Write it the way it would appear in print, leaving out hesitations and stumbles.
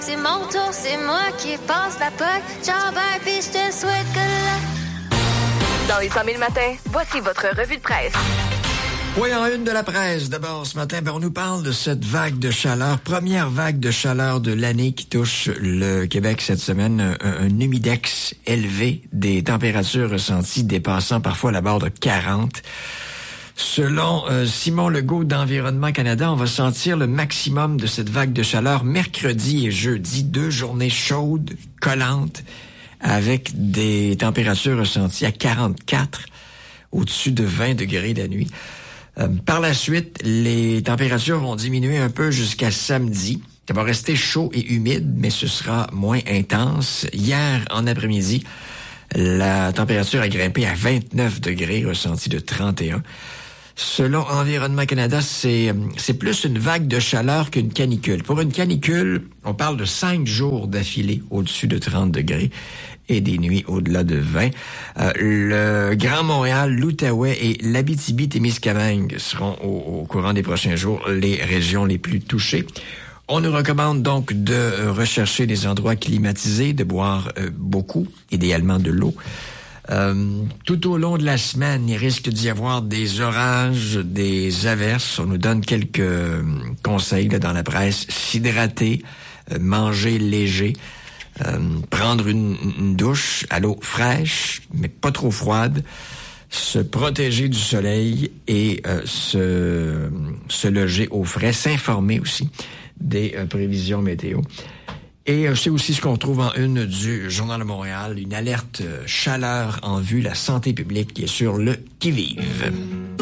C'est mon tour, c'est moi qui passe la POC. Ciao, bye, puis je te souhaite que là. Dans les 100 000 matins, voici votre revue de presse. Oui, en une de la presse. D'abord, ce matin, on nous parle de cette vague de chaleur, première vague de chaleur de l'année qui touche le Québec cette semaine. Un humidex élevé, des températures ressenties dépassant parfois la barre de 40. Selon Simon Legault d'Environnement Canada, on va sentir le maximum de cette vague de chaleur mercredi et jeudi, 2 journées chaudes, collantes, avec des températures ressenties à 44, au-dessus de 20 degrés la nuit. Par la suite, les températures vont diminuer un peu jusqu'à samedi. Ça va rester chaud et humide, mais ce sera moins intense. Hier, en après-midi, la température a grimpé à 29 degrés, ressenti de 31. Selon Environnement Canada, c'est plus une vague de chaleur qu'une canicule. Pour une canicule, on parle de 5 jours d'affilée au-dessus de 30 degrés et des nuits au-delà de 20. Le Grand Montréal, l'Outaouais et l'Abitibi-Témiscamingue seront au courant des prochains jours les régions les plus touchées. On nous recommande donc de rechercher des endroits climatisés, de boire beaucoup, idéalement de l'eau. Tout au long de la semaine, il risque d'y avoir des orages, des averses. On nous donne quelques conseils là, dans la presse. S'hydrater, manger léger, prendre une douche à l'eau fraîche, mais pas trop froide, se protéger du soleil et se loger au frais, s'informer aussi des prévisions météo. Et c'est aussi ce qu'on trouve en une du Journal de Montréal, une alerte chaleur en vue, la santé publique qui est sur le qui-vive.